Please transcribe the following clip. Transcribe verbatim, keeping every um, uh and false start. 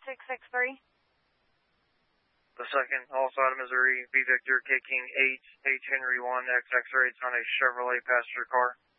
six six three. The second, also out of Missouri, V Victor, taking eight H Henry one X X rates on a Chevrolet passenger car.